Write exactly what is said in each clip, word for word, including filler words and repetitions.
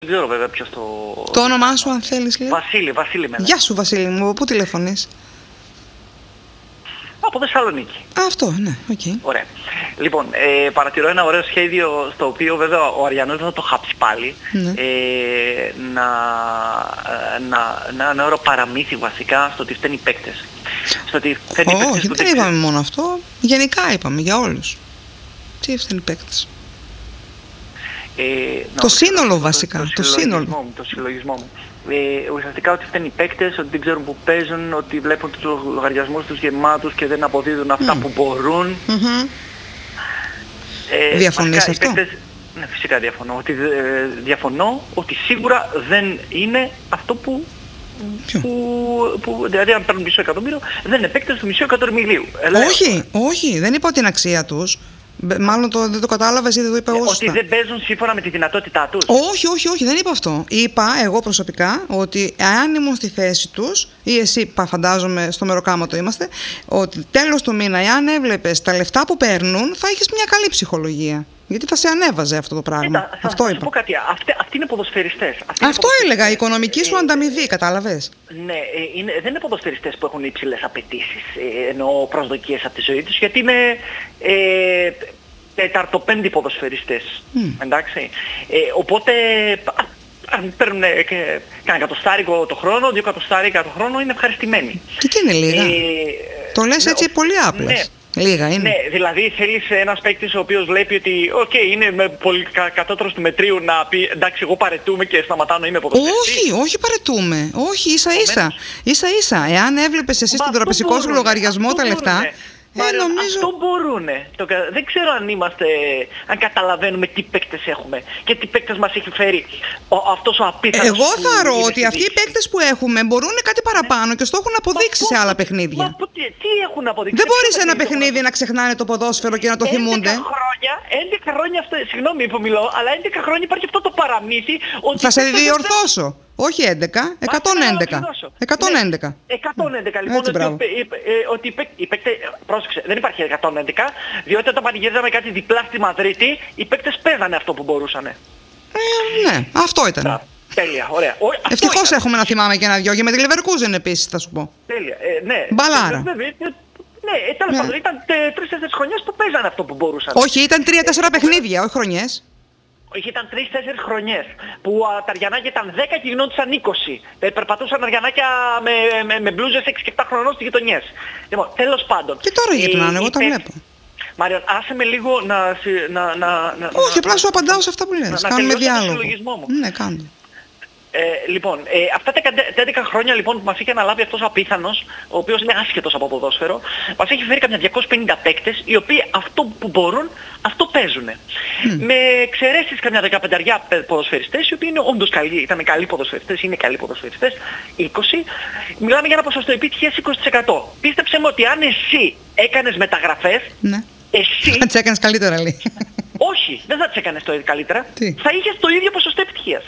Δεν ξέρω βέβαια ποιος το... Το όνομά σου, αν θέλεις, λέει. Βασίλη, Βασίλη με. Γεια σου, Βασίλη μου. Πού τηλεφωνείς? Από Θεσσαλονίκη. Α, αυτό, ναι, οκ. Okay. Ωραία. Λοιπόν, ε, παρατηρώ ένα ωραίο σχέδιο, στο οποίο βέβαια ο Αριανός δεν θα το χάψει πάλι. Ναι. Ε, να, να, να, ένα ωραίο παραμύθι βασικά στο ότι φταίνει οι παίκτες. Στο ότι φταίνει οι παίκτες. Όχι, δεν είπαμε μόνο αυτό. Γενικά είπαμε για όλους. Τι φταίνει οι παίκτες? Ε, το σύνολο βασικά, το, το, το σύνολο. Μου, το συλλογισμό μου. Ε, ουσιαστικά ότι φταίνει οι παίκτες, ότι δεν ξέρουν που παίζουν, ότι βλέπουν τους λογαριασμούς τους γεμάτους και δεν αποδίδουν αυτά mm. που μπορούν. Mm-hmm. Ε, Διαφωνείς αυτό? Παίκτες, ναι, φυσικά διαφωνώ. Ότι, ε, διαφωνώ ότι σίγουρα δεν είναι αυτό που... Που, που, δηλαδή αν παίρνουν μισό εκατομμύριο δεν είναι παίκτες του μισό εκατομμυρίου. Όχι, όχι, δεν είπα την αξία τους. Μάλλον το, δεν το κατάλαβες ή δεν το είπα εγώ σωστά. Ότι δεν παίζουν σύμφωνα με τη δυνατότητά τους. Όχι, όχι, όχι, δεν είπα αυτό. Είπα εγώ προσωπικά ότι αν ήμουν στη θέση τους, ή εσύ φαντάζομαι στο μεροκάματο είμαστε, ότι τέλος του μήνα, εάν έβλεπες τα λεφτά που παίρνουν, θα είχες μια καλή ψυχολογία. Γιατί θα σε ανέβαζε αυτό το πράγμα. Κοίτα, θα, αυτό θα είπα. σου πω κάτι. Αυτοί, αυτοί είναι ποδοσφαιριστές. Αυτοί αυτό είναι ποδοσφαιριστές. Έλεγα, η οικονομική σου ανταμοιβή, κατάλαβες. Ναι, είναι, δεν είναι ποδοσφαιριστές που έχουν υψηλές απαιτήσεις, εννοώ προσδοκίες από τη ζωή τους, γιατί είναι ε, τεταρτοπέμπτοι ποδοσφαιριστές. Mm. Εντάξει. Ε, οπότε, αν παίρνουν κανένα εκατοστάρικο το χρόνο, δύο εκατοστάρικα το χρόνο, είναι ευχαριστημένοι. Και τι είναι λίγα. Ε, το λες έτσι ναι, πολύ άπλας. Ναι. Λίγα είναι. Ναι, δηλαδή θέλεις ένας παίκτης ο οποίος βλέπει ότι οκ, okay, είναι με πολύ κα, κατώτερος του μετρίου να πει εντάξει εγώ παρετούμε και σταματάω να είμαι ποδοσφαιριστής. Όχι, όχι παρετούμε. Όχι, ίσα ίσα. Ίσα ίσα. Εάν έβλεπες εσύ στον τραπεζικό σου λογαριασμό τα λεφτά. Μπορούνε. Ε, Μάριον, νομίζω... Αυτό μπορούνε. Το, δεν ξέρω αν είμαστε, αν καταλαβαίνουμε τι παίκτες έχουμε και τι παίκτες μας έχει φέρει ο, αυτός ο απίθανος. Εγώ θαρώ ότι αυτοί οι παίκτες που έχουμε μπορούν κάτι παραπάνω ναι. και στο έχουν αποδείξει μα, σε άλλα παιχνίδια. Μα, τι, τι έχουν αποδείξει. Δεν μπορεί σε ένα παιχνίδι να ξεχνάνε το ποδόσφαιρο και να το θυμούνται. έντεκα χρόνια, έντεκα χρόνια αυτό, συγγνώμη που μιλώ, αλλά έντεκα χρόνια υπάρχει αυτό το παραμύθι. Ότι θα σε διορθώσω. Δεν... Όχι έντεκα, εκατόν έντεκα. εκατόν έντεκα. Ναι, εκατόν έντεκα λοιπόν. Έτσι, ότι, ότι οι παίκτες, πρόσεξε, δεν υπάρχει εκατόν έντεκα, διότι όταν πανηγυρίζαμε κάτι διπλά στη Μαδρίτη, οι παίκτες παίζανε αυτό που μπορούσαν. Ε, ναι, αυτό ήταν. Ά, τέλεια, ωραία. Ευτυχώς έχουμε να θυμάμαι και ένα δυο και με τη Leverkusen επίσης θα σου πω. Τέλεια, ε, ναι. Μπαλάρα. Ναι, τέλος πάντων, ήταν τρεις-τέσσερις χρονιές που παίζανε αυτό που μπορούσαν. Όχι, ήταν τρία-τέσσερα παιχνίδια, όχι χρονιές. Όχι, ήταν τρεις-τέσσερις χρονιές που α, τα αριανάκια ήταν δέκα και γινόντουσαν είκοσι. Ε, περπατούσαν αριανάκια με, με, με μπλούζες έξι και επτά χρονών στις γειτονιές. Λοιπόν, τέλος πάντων. Και τώρα γυρνάνε, εγώ τα βλέπω. Μάριον, άσε με λίγο να... να, να, να όχι, απλά σου απαντάω σε αυτά που λες. Κάνουμε διάλογο. Ναι, κάνουμε. Ε, λοιπόν, ε, αυτά τα έντεκα χρόνια λοιπόν που μας είχε αναλάβει αυτός ο απίθανος, ο οποίος είναι άσχετος από ποδόσφαιρο, μας έχει φέρει καμιά διακόσιους πενήντα παίκτες, οι οποίοι αυτό που μπορούν, αυτό παίζουν. Mm. Με εξαιρέσεις καμιά δεκαπενταριά ποδοσφαιριστές, οι οποίοι είναι όντως καλοί, ήταν καλοί ποδοσφαιριστές, είναι καλοί ποδοσφαιριστές, είκοσι. Μιλάμε για ένα ποσοστό επιτυχίας είκοσι τοις εκατό. Πίστεψε με ότι αν εσύ έκανες μεταγραφές, ναι. εσύ... Θα τις έκανες καλύτερα, λέει. Όχι, δεν θα τις έκανες το καλύτερα. Τι? Θα είχες το ίδιο ποσοστό επιτυχίας.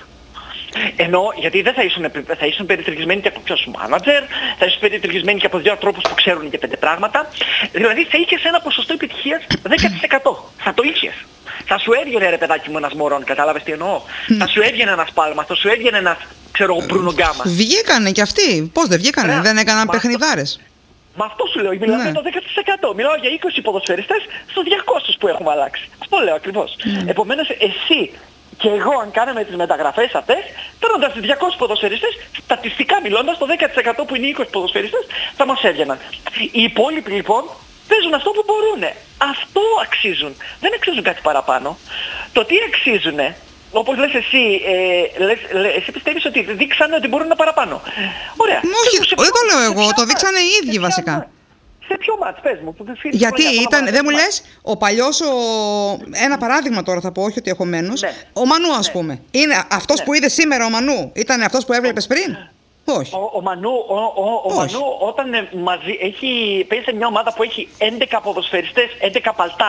Ενώ γιατί δεν θα ήσουν, θα ήσουν περιτριγισμένοι και από ποιος μάνατζερ, θα ήσουν περιτριγισμένοι και από δύο ανθρώπους που ξέρουν και πέντε πράγματα. Δηλαδή θα είχες ένα ποσοστό επιτυχίας δέκα τοις εκατό. Θα το είχες. Θα σου έβγαινε ρε παιδάκι μου ένας Μωρόν, κατάλαβες τι εννοώ. Mm. Θα σου έβγαινε ένας Πάλμα, θα σου έβγαινε ένας, ξέρω εγώ, Μπρούνο Γκάμα. Βγήκανε κι αυτοί. Πώς δεν βγήκανε, δεν έκαναν παιχνιδάρες. Μα αυτό σου λέω, μιλάω για ναι. το δέκα τοις εκατό. Μιλάω για είκοσι ποδοσφαιριστές στους διακόσιους που έχουμε αλλάξει. Αυτό λέω ακριβώς. Mm. Επομένως εσύ και εγώ αν κάναμε τις μεταγραφές αυτές, παίρνοντας τις διακόσιους ποδοσφαιριστές, στατιστικά μιλώντας, το δέκα τοις εκατό που είναι είκοσι ποδοσφαιριστές θα μας έβγαιναν. Οι υπόλοιποι λοιπόν παίζουν αυτό που μπορούν. Αυτό αξίζουν. Δεν αξίζουν κάτι παραπάνω. Το τι αξίζουνε, όπως λες εσύ, ε, λες, λες, εσύ πιστεύεις ότι δείξανε ότι μπορούν να παραπάνω. Ωραία. Όχι, δεν το λέω εγώ, το δείξανε οι ίδιοι βασικά. Σε ποιο μάτς, πες μου. Γιατί ήταν, δεν μου λες, ο παλιός, ο... ένα παράδειγμα τώρα θα πω, όχι ότι έχω μένος, ναι. ο Μανού ας ναι. πούμε. Είναι αυτός ναι. που είδε σήμερα ο Μανού, ήταν αυτός που έβλεπες πριν. Όχι. Ο, ο Μανού, ο, ο, ο Μανού όταν μαζί, έχει, παίζει σε μια ομάδα που έχει έντεκα ποδοσφαιριστές, έντεκα παλτά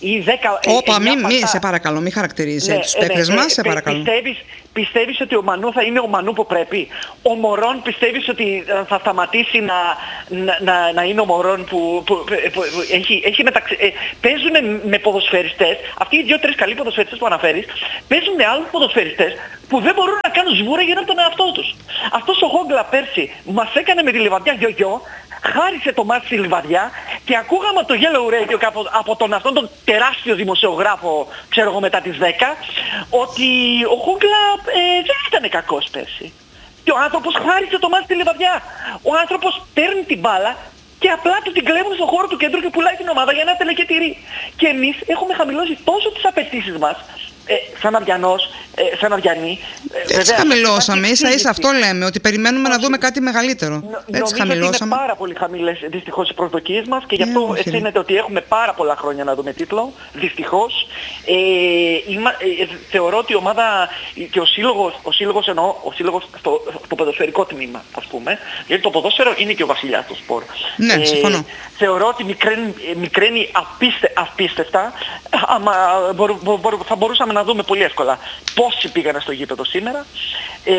ή δέκα. Όπα, μη, μη, σε παρακαλώ, μην χαρακτηρίζεις ναι, τους παίκτες ε, ναι, μας, σε παρακαλώ. Πιστεύεις, πιστεύεις ότι ο Μανού θα είναι ο Μανού που πρέπει? Ο Μωρόν πιστεύεις ότι θα σταματήσει να, να, να, να είναι ο Μωρόν που, που, που, που έχει, έχει μεταξύ... Ε, παίζουν με ποδοσφαιριστές, αυτοί οι δύο-τρεις καλοί ποδοσφαιριστές που αναφέρεις, παίζουν με άλλους ποδοσφαιριστές που δεν μπορούν να κάνουν σβούρα γύρω από τον εαυτό τους. Αυτός ο Χόγκλα πέρσι μας έκανε με τη Λιβαδιά γιο-γιο, χάρισε το μάτι στη Λιβαδιά και ακούγαμε το Yellow Radio από, από τον αυτόν τον τεράστιο δημοσιογράφο, ξέρω εγώ μετά τις δέκα, ότι ο Χόγκλα ε, δεν ήταν κακός πέρσι. Και ο άνθρωπος χάρισε το μάτι στη Λιβαδιά. Ο άνθρωπος παίρνει την μπάλα και απλά του την κλέβουν στον χώρο του κέντρου και πουλάει την ομάδα για ένα τελεκετηρί. Και εμείς έχουμε χαμηλώσει τόσο τις απαιτήσεις μας, ε, σαν Αυγιανός, ε, σαν Αυγιανή. Ε, Έτσι χαμηλώσαμε, ίσα ίσα αυτό λέμε, ότι περιμένουμε όχι, να δούμε κάτι μεγαλύτερο. Νο, Έτσι χαμηλώσαμε. Είναι πάρα πολύ χαμηλές δυστυχώς οι προσδοκίες μας και γι' αυτό ε, φαίνεται ότι έχουμε πάρα πολλά χρόνια να δούμε τίτλο, δυστυχώς. Ε, είμα, ε, θεωρώ ότι η ομάδα και ο σύλλογος, ο σύλλογος εννοώ, ο σύλλογος στο, στο ποδοσφαιρικό τμήμα, ας πούμε, γιατί το ποδόσφαιρο είναι και ο βασιλιάς του σπορ. Ναι, ε, συμφωνώ. Θεωρώ ότι μικραίνει, μικραίνει απίστε, απίστευτα, άμα μπορού, μπορού, θα μπορούσαμε να δούμε πολύ εύκολα πόσοι πήγανε στο γήπεδο σήμερα. Ε,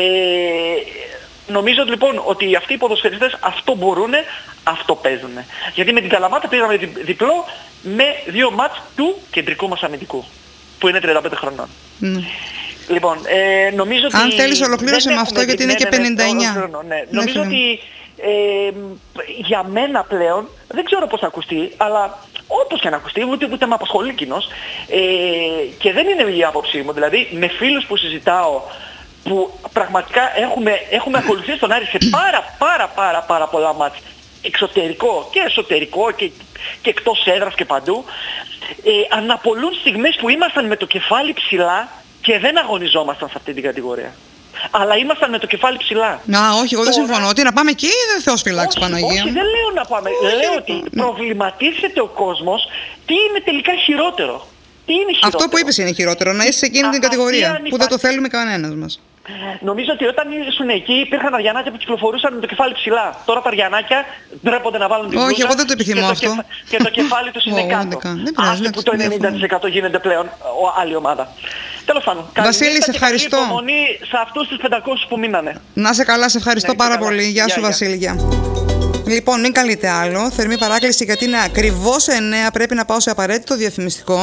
νομίζω λοιπόν ότι αυτοί οι ποδοσφαιριστές αυτό μπορούνε, αυτό παίζουνε. Γιατί με την Καλαμάτα πήγαμε διπλό με δύο μάτς του κεντρικού μας αμυντικού, που είναι τριάντα πέντε χρονών. Mm. Λοιπόν, ε, νομίζω ότι... Αν θέλεις ολοκλήρωσε με αυτό, γιατί είναι και πενήντα εννιά. Ναι, ναι, ναι. Νομίζω ότι ε, για μένα πλέον, δεν ξέρω πώς θα ακουστεί, αλλά όπως και να ακουστεί, ούτε, ούτε με απασχολεί κοινώς, ε, και δεν είναι η άποψή μου, δηλαδή με φίλους που συζητάω, που πραγματικά έχουμε, έχουμε ακολουθήσει τον Άρη σε πάρα πάρα πάρα πάρα πολλά μάτς, εξωτερικό και εσωτερικό και, και εκτός έδρας και παντού, ε, αναπολούν στιγμές που ήμασταν με το κεφάλι ψηλά και δεν αγωνιζόμασταν σε αυτή την κατηγορία. Αλλά ήμασταν με το κεφάλι ψηλά. Να, όχι, εγώ δεν Τώρα... συμφωνώ. Ότι να πάμε εκεί ή δεν Θεός φυλάξει, Παναγία. Όχι, δεν λέω να πάμε. Όχι, λέω ότι ναι. προβληματίζεται ο κόσμος τι είναι τελικά χειρότερο. Τι είναι χειρότερο. Αυτό που είπες είναι χειρότερο, να είσαι σε εκείνη Α, την κατηγορία που δεν το θέλουμε κανένας μας. Νομίζω ότι όταν ήσουν εκεί υπήρχαν αριανάκια που κυκλοφορούσαν με το κεφάλι ψηλά. Τώρα τα αριανάκια ντρέπονται να βάλουν την μπλούζα. Όχι, εγώ δεν το επιθυμώ και αυτό. Το κεφα... και το κεφάλι τους είναι κάτω. Άστε που το ενενήντα τοις εκατό γίνεται πλέον άλλη ομάδα. Τέλος πάντων. Βασίλη, σε ευχαριστώ. Καλή υπομονή σε αυτούς τους πεντακόσιους που μείνανε. Να σε καλά, σε ευχαριστώ ναι, πάρα καλά. πολύ. Γεια σου, Βασίλη. Λοιπόν, μην καλείτε άλλο. Θερμή παράκληση, γιατί είναι ακριβώς εννέα. Πρέπει να πάω σε απαραίτητο διαφημιστικό.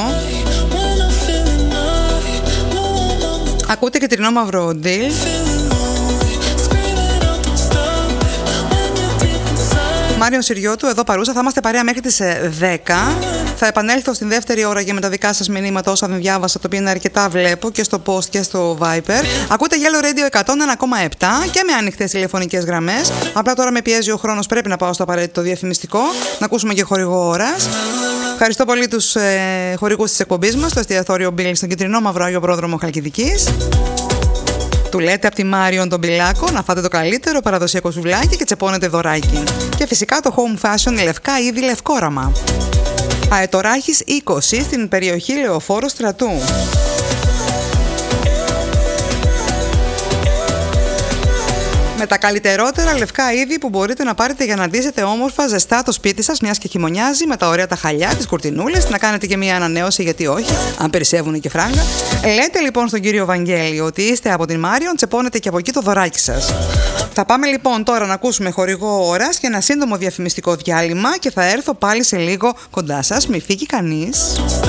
Ακούτε και Τρινό Μαύρο Ντιλ. Μάριο Συριώτου, εδώ παρούσα. Θα είμαστε παρέα μέχρι τις δέκα. Θα επανέλθω στην δεύτερη ώρα για με τα δικά σας μηνύματα όσα δεν διάβασα, το οποίο είναι αρκετά, βλέπω και στο post και στο Viper. Ακούτε Yellow Radio εκατόν ένα κόμμα επτά και με ανοιχτές τηλεφωνικές γραμμές. Απλά τώρα με πιέζει ο χρόνος, πρέπει να πάω στο απαραίτητο διαφημιστικό. Να ακούσουμε και χορηγό ώρας. Ευχαριστώ πολύ τους ε, χορηγούς της εκπομπής μας, το εστιατόριο Μπίλ στον Κιτρινό Μαύρο Άγιο Πρόδρομο Χαλκιδικής. Του λέτε από τη Μάριον τον Πιλάκο να φάτε το καλύτερο παραδοσιακό σουβλάκι και τσεπώνετε δωράκι. Και φυσικά το Home Fashion Λευκά Είδη Λευκόραμα. Αετοράχης είκοσι στην περιοχή Λεωφόρου Στρατού. Με τα καλύτερότερα λευκά είδη που μπορείτε να πάρετε για να ντύσετε όμορφα ζεστά το σπίτι σας, μιας και χειμωνιάζει, με τα ωραία τα χαλιά, τις κουρτινούλες, να κάνετε και μια ανανέωση, γιατί όχι, αν περισσεύουν και φράγκα. Λέτε λοιπόν στον κύριο Βαγγέλη ότι είστε από την Μάριον, τσεπώνετε και από εκεί το δωράκι σας. Θα πάμε λοιπόν τώρα να ακούσουμε χορηγό ώρας και ένα σύντομο διαφημιστικό διάλειμμα και θα έρθω πάλι σε λίγο κοντά σας, μη φύγει κανείς.